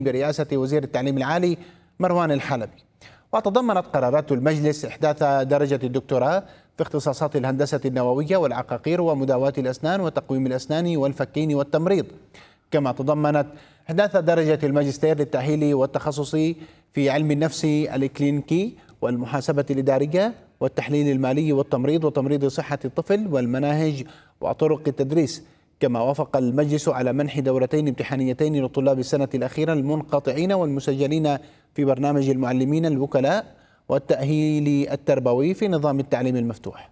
برئاسة وزير التعليم العالي مروان الحلبي. وتضمنت قرارات المجلس إحداث درجة الدكتوراه في اختصاصات الهندسة النووية والعقاقير ومداواة الأسنان وتقويم الأسنان والفكين والتمريض، كما تضمنت إحداث درجة الماجستير للتأهيل والتخصص في علم النفس الإكلينيكي والمحاسبة الإدارية والتحليل المالي والتمريض وتمريض صحة الطفل والمناهج وطرق التدريس. كما وافق المجلس على منح دورتين امتحانيتين لطلاب السنة الأخيرة المنقطعين والمسجلين في برنامج المعلمين الوكلاء والتأهيل التربوي في نظام التعليم المفتوح.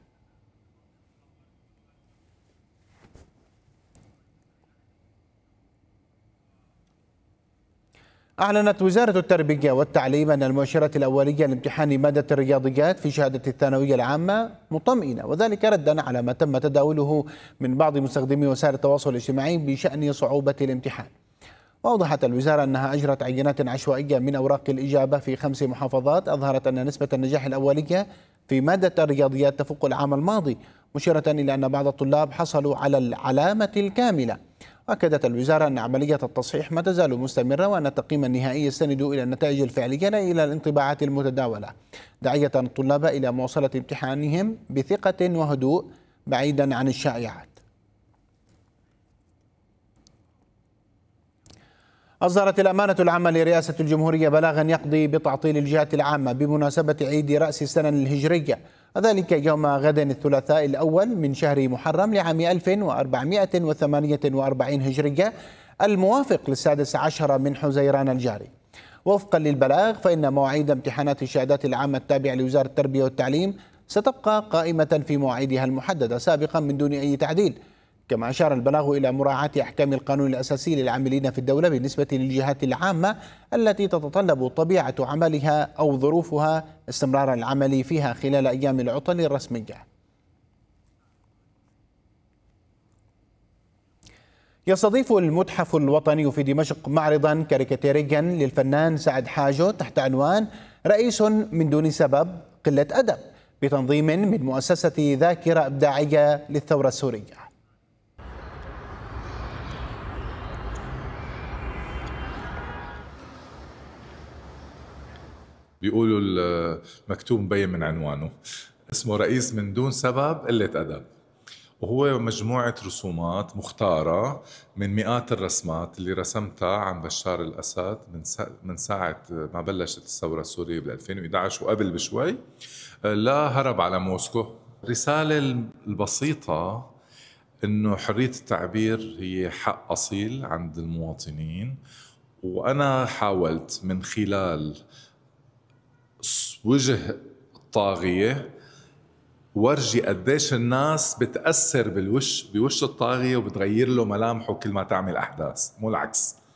أعلنت وزارة التربية والتعليم أن المؤشرات الأولية لامتحان مادة الرياضيات في شهادة الثانوية العامة مطمئنة، وذلك ردا على ما تم تداوله من بعض مستخدمي وسائل التواصل الاجتماعي بشأن صعوبة الامتحان. وأوضحت الوزارة أنها أجرت عينات عشوائية من أوراق الإجابة في 5 محافظات أظهرت أن نسبة النجاح الأولية في مادة الرياضيات تفوق العام الماضي، مشيرة إلى أن بعض الطلاب حصلوا على العلامة الكاملة. وأكدت الوزارة أن عملية التصحيح ما تزال مستمرة وأن التقييم النهائي يستند إلى النتائج الفعلية لا إلى الانطباعات المتداولة، داعية الطلاب إلى مواصلة امتحانهم بثقة وهدوء بعيدا عن الشائعات. أصدرت الأمانة العامة لرئاسة الجمهورية بلاغا يقضي بتعطيل الجهات العامة بمناسبة عيد رأس السنة الهجرية، وذلك يوم غد الثلاثاء الأول من شهر محرم لعام 1448 هجرية الموافق ل16 من حزيران الجاري. وفقا للبلاغ فإن مواعيد امتحانات الشهادات العامة التابعة لوزارة التربية والتعليم ستبقى قائمة في مواعيدها المحددة سابقا من دون أي تعديل. كما أشار البلاغ إلى مراعاة أحكام القانون الأساسي للعاملين في الدولة بالنسبة للجهات العامة التي تتطلب طبيعة عملها أو ظروفها استمرار العمل فيها خلال أيام العطل الرسمية. يستضيف المتحف الوطني في دمشق معرضا كاريكاتيريا للفنان سعد حاجو تحت عنوان رئيس من دون سبب قلة أدب، بتنظيم من مؤسسة ذاكرة إبداعية للثورة السورية. بيقولوا المكتوب مبين من عنوانه، اسمه رئيس من دون سبب قلة أدب، وهو مجموعة رسومات مختارة من مئات الرسمات اللي رسمتها عن بشار الأسد من ساعة ما بلشت الثورة السورية بال 2011 وقبل بشوي لا هرب على موسكو. الرسالة البسيطة إنه حرية التعبير هي حق أصيل عند المواطنين، وأنا حاولت من خلال وجه الطاغية ورجي قديش الناس بتأثر بوش الطاغية وبتغير له ملامحه كل ما تعمل أحداث، مو العكس.